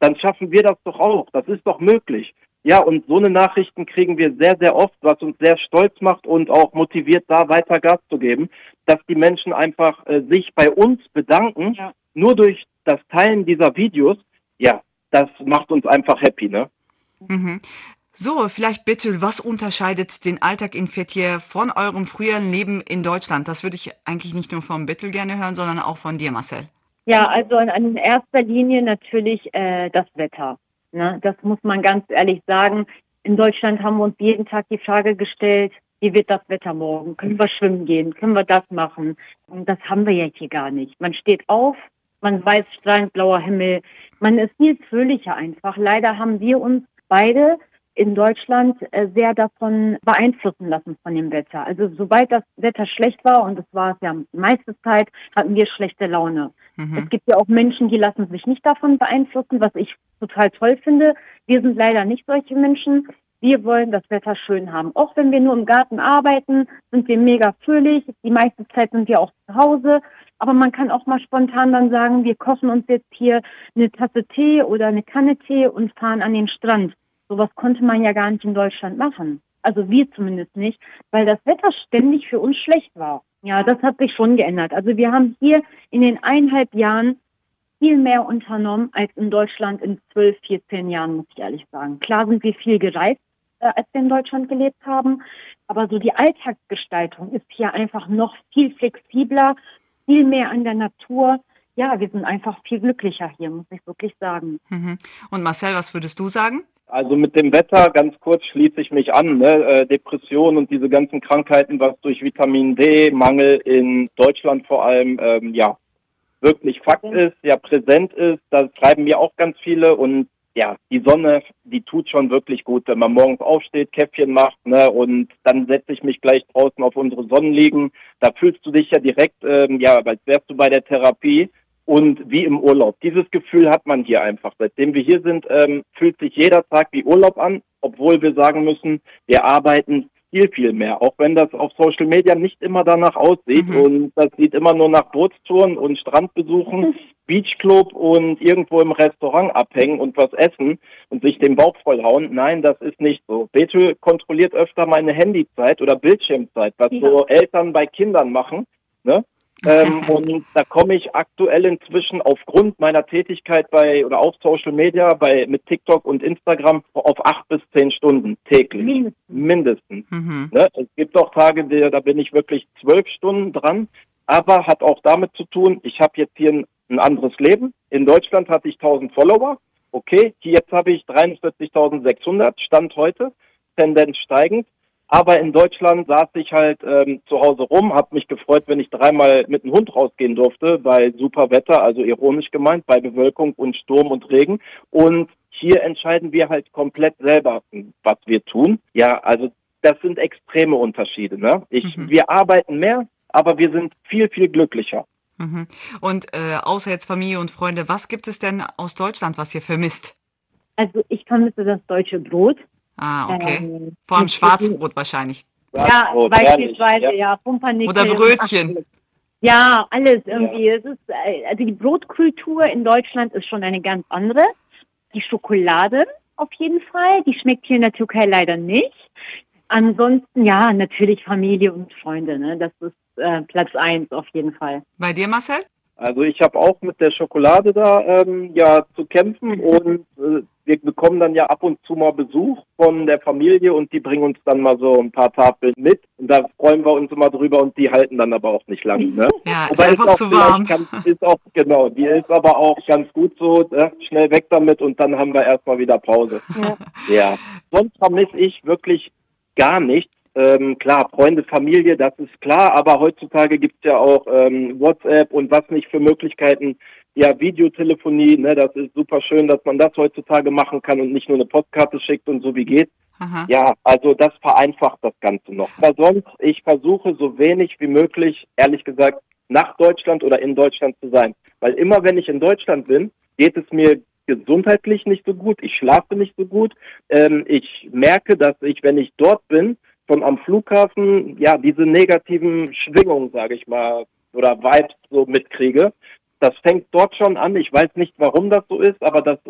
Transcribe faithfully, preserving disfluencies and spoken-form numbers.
dann schaffen wir das doch auch. Das ist doch möglich. Ja, und so eine Nachrichten kriegen wir sehr, sehr oft, was uns sehr stolz macht und auch motiviert, da weiter Gas zu geben, dass die Menschen einfach äh, sich bei uns bedanken, ja. Nur durch das Teilen dieser Videos. Ja, das macht uns einfach happy, ne? Mhm. So, vielleicht bitte, was unterscheidet den Alltag in Fethiye von eurem früheren Leben in Deutschland? Das würde ich eigentlich nicht nur von Betül gerne hören, sondern auch von dir, Marcel. Ja, also in, in erster Linie natürlich äh, das Wetter. Ne? Das muss man ganz ehrlich sagen. In Deutschland haben wir uns jeden Tag die Frage gestellt, wie wird das Wetter morgen? Können wir schwimmen gehen? Können wir das machen? Und das haben wir ja hier gar nicht. Man steht auf, man weiß strahlend blauer Himmel. Man ist viel fröhlicher einfach. Leider haben wir uns beide in Deutschland äh, sehr davon beeinflussen lassen von dem Wetter. Also sobald das Wetter schlecht war, und das war es ja die meiste Zeit, hatten wir schlechte Laune. Mhm. Es gibt ja auch Menschen, die lassen sich nicht davon beeinflussen, was ich total toll finde. Wir sind leider nicht solche Menschen. Wir wollen das Wetter schön haben. Auch wenn wir nur im Garten arbeiten, sind wir mega fröhlich. Die meiste Zeit sind wir auch zu Hause. Aber man kann auch mal spontan dann sagen, wir kochen uns jetzt hier eine Tasse Tee oder eine Kanne Tee und fahren an den Strand. Sowas konnte man ja gar nicht in Deutschland machen. Also wir zumindest nicht, weil das Wetter ständig für uns schlecht war. Ja, das hat sich schon geändert. Also wir haben hier in den eineinhalb Jahren viel mehr unternommen als in Deutschland in zwölf, vierzehn Jahren, muss ich ehrlich sagen. Klar sind wir viel gereist, äh, als wir in Deutschland gelebt haben, aber so die Alltagsgestaltung ist hier einfach noch viel flexibler, viel mehr an der Natur. Ja, wir sind einfach viel glücklicher hier, muss ich wirklich sagen. Mhm. Und Marcel, was würdest du sagen? Also mit dem Wetter, ganz kurz, schließe ich mich an. Ne? Äh, Depression und diese ganzen Krankheiten, was durch Vitamin D-Mangel in Deutschland vor allem, ähm, ja, wirklich Fakt ist, ja präsent ist. Das schreiben mir auch ganz viele. Und ja, die Sonne, die tut schon wirklich gut, wenn man morgens aufsteht, Käffchen macht, ne? Und dann setze ich mich gleich draußen auf unsere Sonnenliegen. Da fühlst du dich ja direkt, ähm, ja, als wärst du bei der Therapie. Und wie im Urlaub. Dieses Gefühl hat man hier einfach. Seitdem wir hier sind, ähm, fühlt sich jeder Tag wie Urlaub an, obwohl wir sagen müssen, wir arbeiten viel, viel mehr. Auch wenn das auf Social Media nicht immer danach aussieht. Mhm. Und das sieht immer nur nach Bootstouren und Strandbesuchen, Beachclub und irgendwo im Restaurant abhängen und was essen und sich den Bauch vollhauen. Nein, das ist nicht so. Betül kontrolliert öfter meine Handyzeit oder Bildschirmzeit, was ja. so Eltern bei Kindern machen, ne? ähm, und da komme ich aktuell inzwischen aufgrund meiner Tätigkeit bei oder auf Social Media, bei mit TikTok und Instagram auf acht bis zehn Stunden täglich. Mindestens. Mindestens. Mhm. Ne? Es gibt auch Tage, die, da bin ich wirklich zwölf Stunden dran, aber hat auch damit zu tun, ich habe jetzt hier ein, ein anderes Leben. In Deutschland hatte ich tausend Follower. Okay, hier jetzt habe ich dreiundvierzigtausendsechshundert, Stand heute, Tendenz steigend. Aber in Deutschland saß ich halt ähm, zu Hause rum, habe mich gefreut, wenn ich dreimal mit dem Hund rausgehen durfte, bei super Wetter, also ironisch gemeint, bei Bewölkung und Sturm und Regen. Und hier entscheiden wir halt komplett selber, was wir tun. Ja, also das sind extreme Unterschiede. Ne? Ich, mhm. Wir arbeiten mehr, aber wir sind viel, viel glücklicher. Mhm. Und äh, außer jetzt Familie und Freunde, was gibt es denn aus Deutschland, was ihr vermisst? Also ich vermisse das deutsche Brot. Ah, okay. Ähm, Vor allem Schwarzbrot wahrscheinlich. Ja, Schwarzbrot, beispielsweise, ja, ja Pumpernickel. Oder Brötchen. Ja, alles irgendwie. Ja. Es ist, also die Brotkultur in Deutschland ist schon eine ganz andere. Die Schokolade auf jeden Fall, die schmeckt hier in der Türkei leider nicht. Ansonsten, ja, natürlich Familie und Freunde, ne? Das ist äh, Platz eins auf jeden Fall. Bei dir, Marcel? Also ich habe auch mit der Schokolade da ähm, ja zu kämpfen und äh, wir bekommen dann ja ab und zu mal Besuch von der Familie und die bringen uns dann mal so ein paar Tafeln mit und da freuen wir uns immer drüber und die halten dann aber auch nicht lange. Ne? Ja, ist einfach ist zu warm. Kann, ist auch, genau, die ist aber auch ganz gut so, ne? Schnell weg damit und dann haben wir erstmal wieder Pause. Ja. Ja. Sonst vermisse ich wirklich gar nichts. Ähm, klar, Freunde, Familie, das ist klar, aber heutzutage gibt's ja auch ähm, WhatsApp und was nicht für Möglichkeiten, ja, Videotelefonie, ne, das ist super schön, dass man das heutzutage machen kann und nicht nur eine Postkarte schickt und so wie geht. Aha. Ja, also das vereinfacht das Ganze noch. Aber sonst, ich versuche so wenig wie möglich, ehrlich gesagt, nach Deutschland oder in Deutschland zu sein. Weil immer, wenn ich in Deutschland bin, geht es mir gesundheitlich nicht so gut, ich schlafe nicht so gut. Ähm, ich merke, dass ich, wenn ich dort bin, schon am Flughafen, ja, diese negativen Schwingungen, sage ich mal, oder Vibes so mitkriege. Das fängt dort schon an. Ich weiß nicht, warum das so ist, aber das